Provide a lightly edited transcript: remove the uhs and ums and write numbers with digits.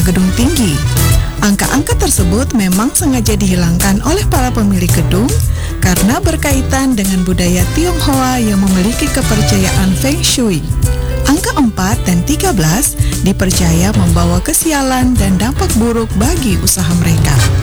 gedung tinggi. Angka-angka tersebut memang sengaja dihilangkan oleh para pemilik gedung karena berkaitan dengan budaya Tionghoa yang memiliki kepercayaan Feng Shui. Angka 4 dan 13 dipercaya membawa kesialan dan dampak buruk bagi usaha mereka.